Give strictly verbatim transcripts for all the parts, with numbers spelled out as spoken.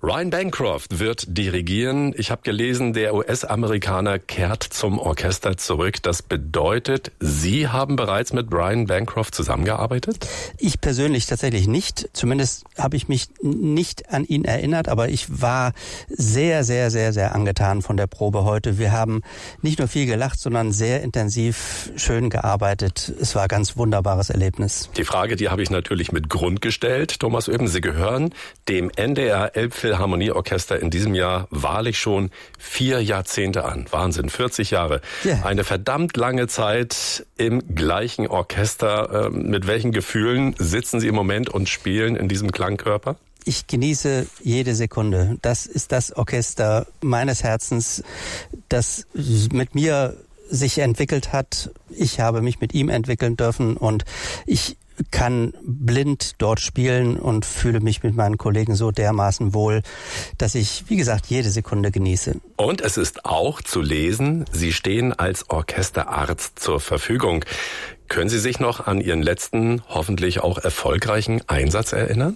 Ryan Bancroft wird dirigieren. Ich habe gelesen, der U S-Amerikaner kehrt zum Orchester zurück. Das bedeutet, Sie haben bereits mit Ryan Bancroft zusammengearbeitet? Ich persönlich tatsächlich nicht. Zumindest habe ich mich nicht an ihn erinnert, aber ich war sehr, sehr, sehr, sehr angetan von der Probe heute. Wir haben nicht nur viel gelacht, sondern sehr intensiv schön gearbeitet. Es war ein ganz wunderbares Erlebnis. Die Frage, die habe ich natürlich mit Grund gestellt. Thomas Öben, Sie gehören dem N D R Elbphilharmonieorchester in diesem Jahr wahrlich schon vier Jahrzehnte an. Wahnsinn, vierzig Jahre. Yeah. Eine verdammt lange Zeit im gleichen Orchester. Mit welchen Gefühlen sitzen Sie im Moment und spielen in diesem Klangkörper? Ich genieße jede Sekunde. Das ist das Orchester meines Herzens, das mit mir sich entwickelt hat. Ich habe mich mit ihm entwickeln dürfen und ich kann blind dort spielen und fühle mich mit meinen Kollegen so dermaßen wohl, dass ich, wie gesagt, jede Sekunde genieße. Und es ist auch zu lesen, Sie stehen als Orchesterarzt zur Verfügung. Können Sie sich noch an Ihren letzten, hoffentlich auch erfolgreichen Einsatz erinnern?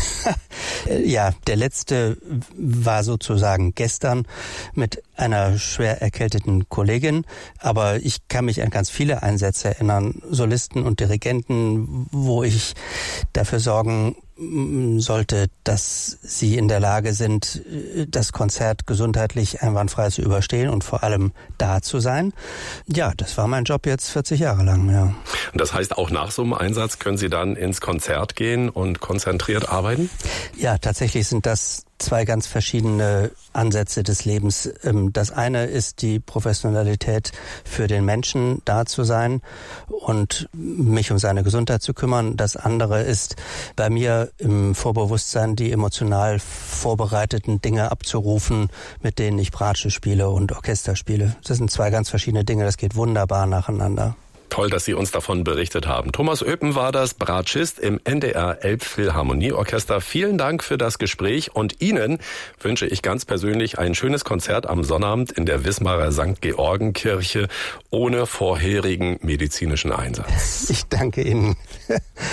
Ja, der letzte war sozusagen gestern mit einer schwer erkälteten Kollegin. Aber ich kann mich an ganz viele Einsätze erinnern, Solisten und Dirigenten, wo ich dafür sorgen sollte, dass sie in der Lage sind, das Konzert gesundheitlich einwandfrei zu überstehen und vor allem da zu sein. Ja, das war mein Job jetzt vierzig Jahre lang, ja. Und das heißt, auch nach so einem Einsatz können Sie dann ins Konzert gehen und konzentriert arbeiten? Ja, tatsächlich sind das zwei ganz verschiedene Ansätze des Lebens. Das eine ist die Professionalität, für den Menschen da zu sein und mich um seine Gesundheit zu kümmern. Das andere ist bei mir im Vorbewusstsein, die emotional vorbereiteten Dinge abzurufen, mit denen ich Bratsche spiele und Orchester spiele. Das sind zwei ganz verschiedene Dinge, das geht wunderbar nacheinander. Toll, dass Sie uns davon berichtet haben. Thomas Öpen war das, Bratschist im N D R Elbphilharmonieorchester. Vielen Dank für das Gespräch und Ihnen wünsche ich ganz persönlich ein schönes Konzert am Sonnabend in der Wismarer Sankt Georgen Kirche ohne vorherigen medizinischen Einsatz. Ich danke Ihnen.